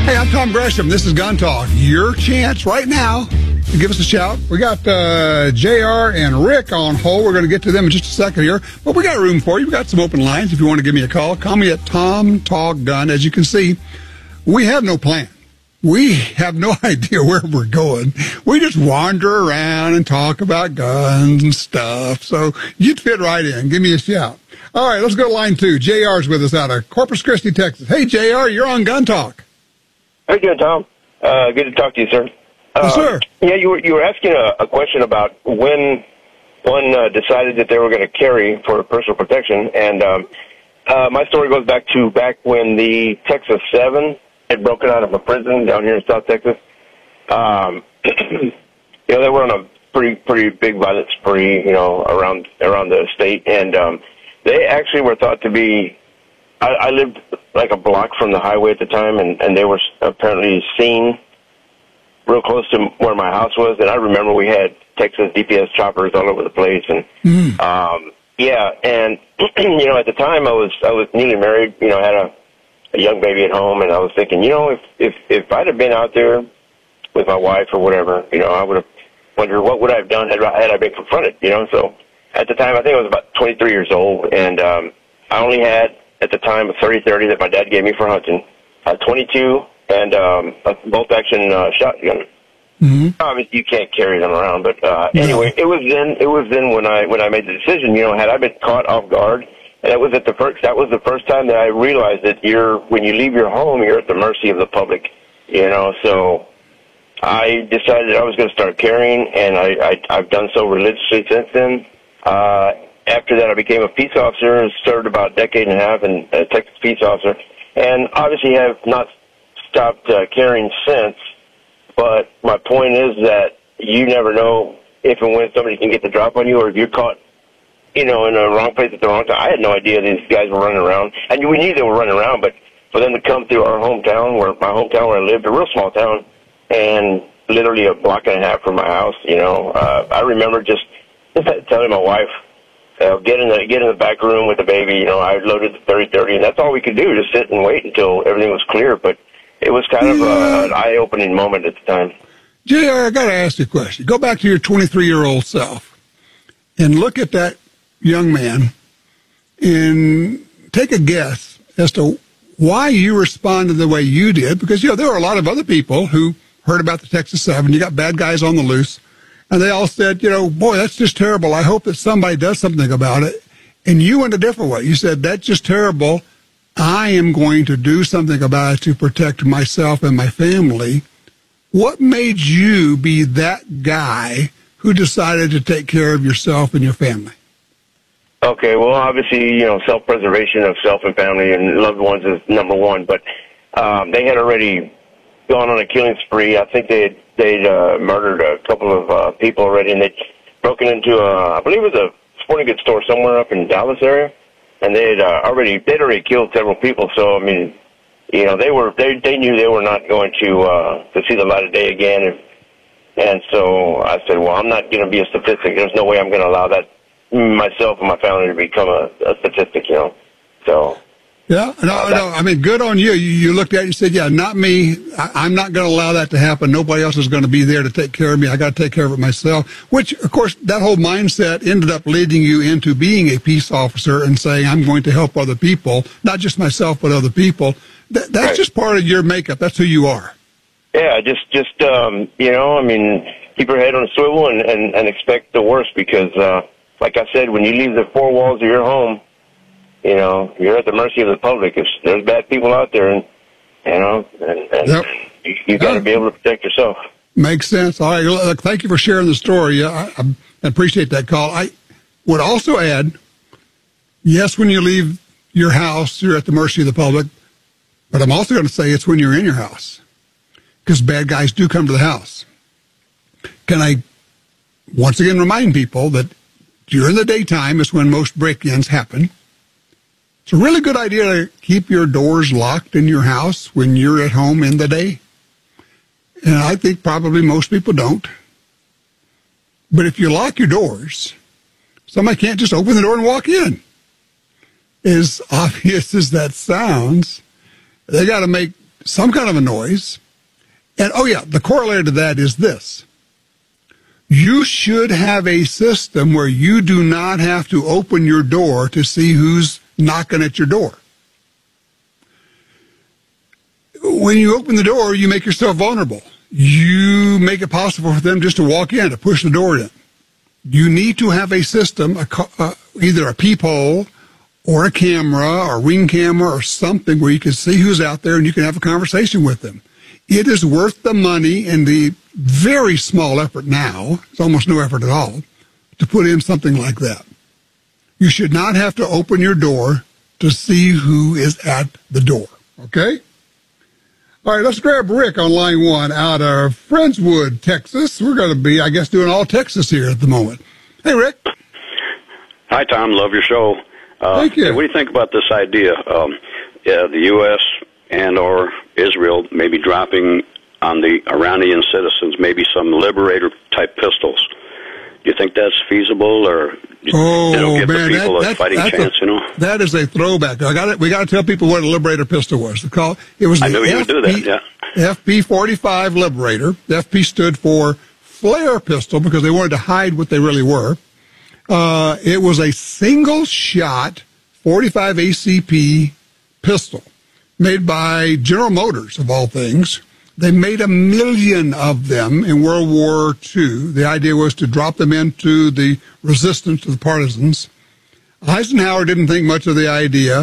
Hey, I'm Tom Gresham. This is Gun Talk. Your chance right now to give us a shout. We got JR and Rick on hold. We're going to get to them in just a second here. But we got room for you. We got some open lines if you want to give me a call. Call me at Tom Talk Gun. As you can see, we have no plan. We have no idea where we're going. We just wander around and talk about guns and stuff. So you'd fit right in. Give me a shout. All right, let's go to line 2. JR's with us out of Corpus Christi, Texas. Hey, JR, you're on Gun Talk. How you doing, Tom? Good to talk to you, sir. Yes, sir. Yeah, you were asking a question about when one decided that they were going to carry for personal protection, and my story goes back when the Texas 7 had broken out of a prison down here in South Texas. They were on a pretty big violent spree, around the state, and they actually were thought to be. I lived like a block from the highway at the time, and they were apparently seen real close to where my house was. And I remember we had Texas DPS choppers all over the place, and yeah. And at the time I was newly married. I had a young baby at home, and I was thinking, if I'd have been out there with my wife or whatever, I would have wondered what would I have done had I been confronted. So at the time, I think I was about 23 years old, and I only had at the time a 30-30 that my dad gave me for hunting, a 22, and a bolt-action shotgun. Mm-hmm. Obviously, you can't carry them around, but anyway, it was then when I made the decision. Had I been caught off guard, and that was the first time that I realized that when you leave your home, you're at the mercy of the public. So I decided I was going to start carrying, and I've done so religiously since then. After that, I became a peace officer and served about a decade and a half in a Texas peace officer, and obviously have not stopped carrying since. But my point is that you never know if and when somebody can get the drop on you, or if you're caught, in the wrong place at the wrong time. I had no idea these guys were running around, and we knew they were running around, but for them to come through our hometown, where I lived, a real small town, and literally a block and a half from my house, I remember just telling my wife, get in the back room with the baby. I loaded the 30-30, and that's all we could do, just sit and wait until everything was clear. But it was kind of an eye-opening moment at the time. JR, I got to ask you a question. Go back to your 23-year-old self and look at that young man and take a guess as to why you responded the way you did. Because, there were a lot of other people who heard about the Texas 7. You got bad guys on the loose. And they all said, boy, that's just terrible. I hope that somebody does something about it. And you went a different way. You said, that's just terrible. I am going to do something about it to protect myself and my family. What made you be that guy who decided to take care of yourself and your family? Okay, well, obviously, self-preservation of self and family and loved ones is number one. But they had already gone on a killing spree. I think they'd murdered a couple of people already, and they'd broken into I believe it was a sporting goods store somewhere up in Dallas area, and they'd already killed several people. So I mean, they knew they were not going to see the light of day again, and so I said, well, I'm not going to be a statistic. There's no way I'm going to allow that myself and my family to become a statistic. So. Yeah, no. I mean, good on you. You looked at it and said, yeah, not me. I'm not going to allow that to happen. Nobody else is going to be there to take care of me. I got to take care of it myself, which, of course, that whole mindset ended up leading you into being a peace officer and saying, I'm going to help other people, not just myself, but other people. That's right. Just part of your makeup. That's who you are. Yeah, just keep your head on a swivel and expect the worst because, like I said, when you leave the four walls of your home, you're at the mercy of the public. If there's bad people out there, and yep. you got to be able to protect yourself. Makes sense. All right, look, thank you for sharing the story. I appreciate that call. I would also add, yes, when you leave your house, you're at the mercy of the public, but I'm also going to say it's when you're in your house, because bad guys do come to the house. Can I once again remind people that during the daytime is when most break-ins happen. It's a really good idea to keep your doors locked in your house when you're at home in the day. And I think probably most people don't. But if you lock your doors, somebody can't just open the door and walk in. As obvious as that sounds, they got to make some kind of a noise. And, oh, yeah, the corollary to that is this. You should have a system where you do not have to open your door to see who's knocking at your door. When you open the door, you make yourself vulnerable. You make it possible for them just to walk in, to push the door in. You need to have a system, either a peephole or a camera or ring camera or something where you can see who's out there and you can have a conversation with them. It is worth the money and the very small effort now, it's almost no effort at all, to put in something like that. You should not have to open your door to see who is at the door, okay? All right, let's grab Rick on line 1 out of Friendswood, Texas. We're going to be, I guess, doing all Texas here at the moment. Hey, Rick. Hi, Tom. Love your show. Thank you. What do you think about this idea? The U.S. and or Israel maybe dropping on the Iranian citizens maybe some Liberator-type pistols. Do you think that's feasible, or it'll give the people a fighting chance? That is a throwback. We got to tell people what a Liberator pistol was. It was I knew you would do that. Yeah. FP45 Liberator. The FP stood for flare pistol because they wanted to hide what they really were. It was a single-shot 45 ACP pistol made by General Motors, of all things. They made 1 million of them in World War II. The idea was to drop them into the resistance to the partisans. Eisenhower didn't think much of the idea.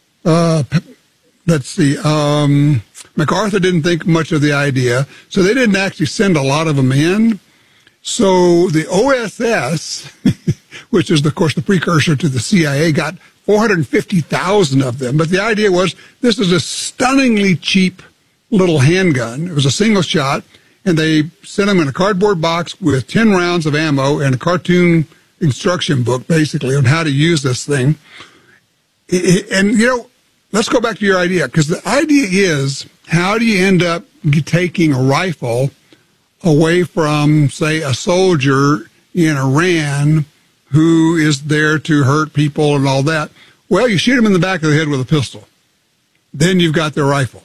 MacArthur didn't think much of the idea. So they didn't actually send a lot of them in. So the OSS, which is, of course, the precursor to the CIA, got 450,000 of them. But the idea was this is a stunningly cheap little handgun. It was a single shot, and they sent them in a cardboard box with 10 rounds of ammo and a cartoon instruction book, basically, on how to use this thing. And, let's go back to your idea, because the idea is, how do you end up taking a rifle away from, say, a soldier in Iran who is there to hurt people and all that? Well, you shoot him in the back of the head with a pistol. Then you've got their rifle.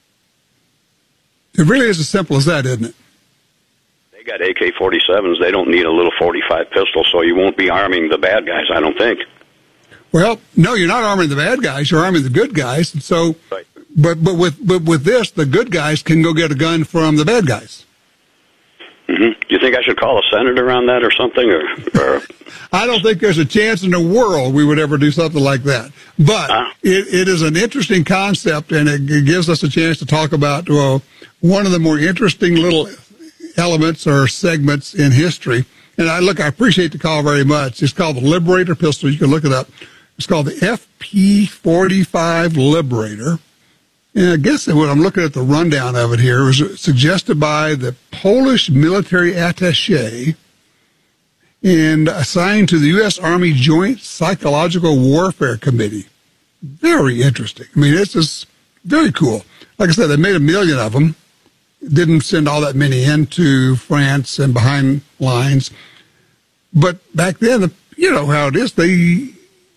It really is as simple as that, isn't it? They got AK-47s. They don't need a little 45 pistol, so you won't be arming the bad guys, I don't think. Well, no, you're not arming the bad guys. You're arming the good guys. And so, right. But with this, the good guys can go get a gun from the bad guys. Mm-hmm. Do you think I should call a senator on that or something? Or? I don't think there's a chance in the world we would ever do something like that. But it is an interesting concept, and it gives us a chance to talk about one of the more interesting little elements or segments in history. And I appreciate the call very much. It's called the Liberator pistol. You can look it up. It's called the FP45 Liberator. And I guess when I'm looking at the rundown of it here, it was suggested by the Polish military attaché and assigned to the U.S. Army Joint Psychological Warfare Committee. Very interesting. I mean, it's just very cool. Like I said, they made 1 million of them. Didn't send all that many into France and behind lines. But back then, you know how it is. The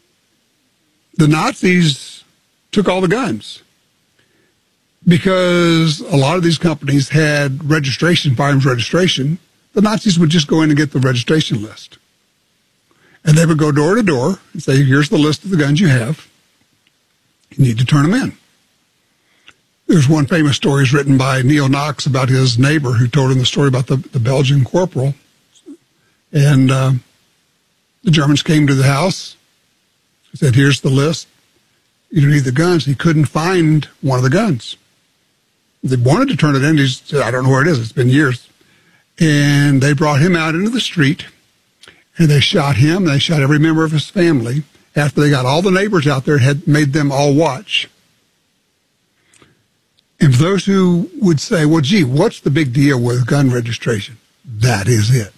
Nazis took all the guns because a lot of these companies had firearms registration. The Nazis would just go in and get the registration list. And they would go door to door and say, here's the list of the guns you have. You need to turn them in. There's one famous story written by Neil Knox about his neighbor who told him the story about the Belgian corporal. And the Germans came to the house, said, here's the list. You need the guns. He couldn't find one of the guns. They wanted to turn it in. He said, I don't know where it is. It's been years. And they brought him out into the street, and they shot him. They shot every member of his family. After they got all the neighbors out there, had made them all watch. And for those who would say, well, gee, what's the big deal with gun registration? That is it.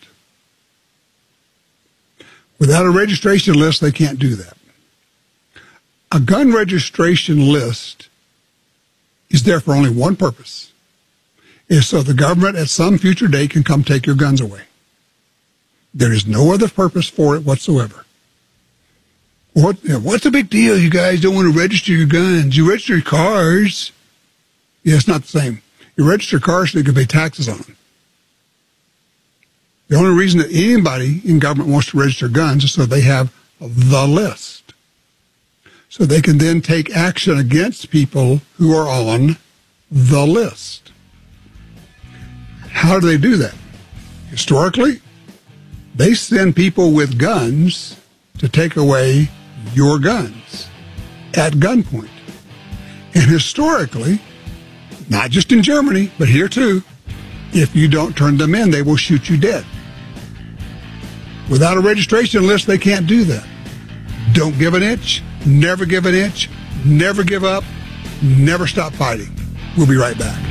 Without a registration list, they can't do that. A gun registration list is there for only one purpose, is so the government at some future date can come take your guns away. There is no other purpose for it whatsoever. What's the big deal? You guys don't want to register your guns. You register your cars. Yeah, it's not the same. You register cars so you can pay taxes on them. The only reason that anybody in government wants to register guns is so they have the list. So they can then take action against people who are on the list. How do they do that? Historically, they send people with guns to take away your guns at gunpoint. And historically, not just in Germany, but here too, if you don't turn them in, they will shoot you dead. Without a registration list, they can't do that. Don't give an inch, never give an inch, never give up, never stop fighting. We'll be right back.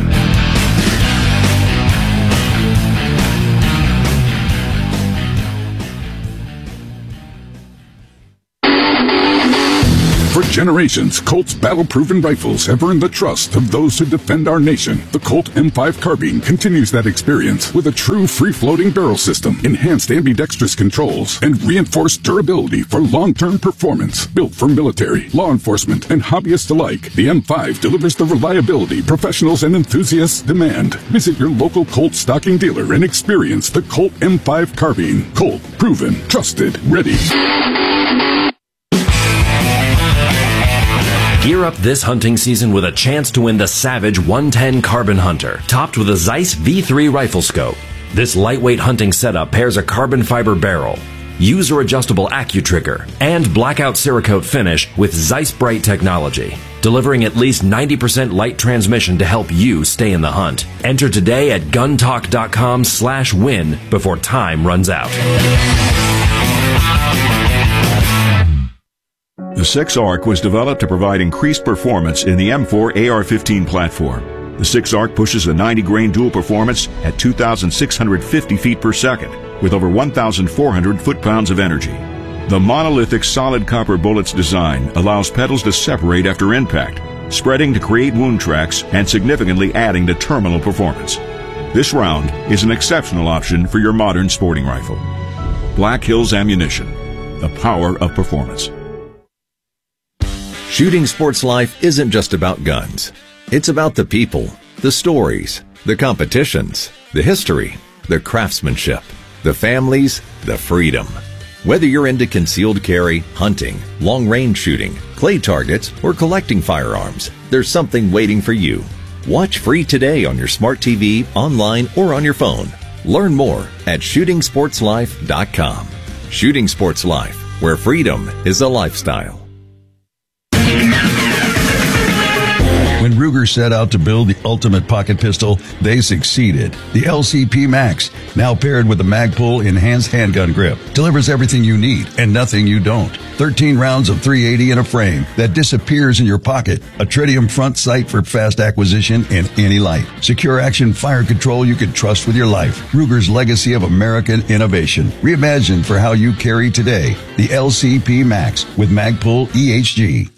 For generations, Colt's battle-proven rifles have earned the trust of those who defend our nation. The Colt M5 carbine continues that experience with a true free-floating barrel system, enhanced ambidextrous controls, and reinforced durability for long-term performance. Built for military, law enforcement, and hobbyists alike, the M5 delivers the reliability professionals and enthusiasts demand. Visit your local Colt stocking dealer and experience the Colt M5 carbine. Colt, proven, trusted, ready. Gear up this hunting season with a chance to win the Savage 110 Carbon Hunter, topped with a Zeiss V3 rifle scope. This lightweight hunting setup pairs a carbon fiber barrel, user-adjustable AccuTrigger, and blackout Cerakote finish with Zeiss Bright technology, delivering at least 90% light transmission to help you stay in the hunt. Enter today at guntalk.com/win before time runs out. The 6-ARC was developed to provide increased performance in the M4 AR-15 platform. The 6-ARC pushes a 90-grain dual performance at 2,650 feet per second with over 1,400 foot-pounds of energy. The monolithic solid copper bullet's design allows petals to separate after impact, spreading to create wound tracks and significantly adding to terminal performance. This round is an exceptional option for your modern sporting rifle. Black Hills Ammunition, the power of performance. Shooting Sports Life isn't just about guns. It's about the people, the stories, the competitions, the history, the craftsmanship, the families, the freedom. Whether you're into concealed carry, hunting, long-range shooting, clay targets, or collecting firearms, there's something waiting for you. Watch free today on your smart TV, online, or on your phone. Learn more at shootingsportslife.com. Shooting Sports Life, where freedom is a lifestyle. When Ruger set out to build the ultimate pocket pistol, they succeeded. The LCP Max, now paired with the Magpul enhanced handgun grip, delivers everything you need and nothing you don't. 13 rounds of .380 in a frame that disappears in your pocket. A tritium front sight for fast acquisition in any light. Secure action fire control you can trust with your life. Ruger's legacy of American innovation. Reimagined for how you carry today. The LCP Max with Magpul EHG.